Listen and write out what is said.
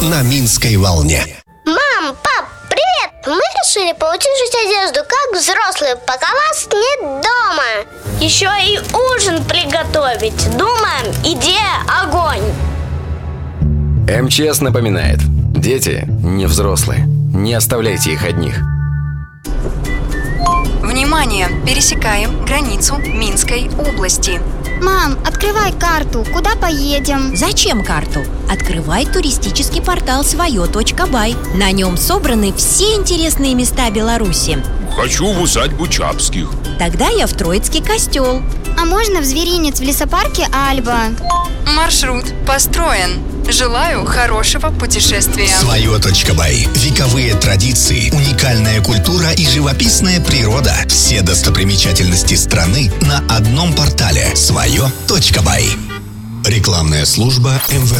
на Минской волне. Мам, пап, привет! Мы решили поучить одежду как взрослые, пока вас нет дома. Еще и ужин приготовить. Думаем, идея огонь. МЧС напоминает: дети не взрослые. Не оставляйте их одних. Внимание! Пересекаем границу Минской области. Мам, открывай карту. Куда поедем? Зачем карту? Открывай туристический портал свое.бай. На нем собраны все интересные места Беларуси. Хочу в усадьбу Чапских. Тогда я в Троицкий костел. А можно в зверинец в лесопарке Альба? Маршрут построен. Желаю хорошего путешествия. Свое.бай. Вековые традиции, уникальная культура и живописная природа. Все достопримечательности страны на одном портале. Свое.бай. Рекламная служба МВ.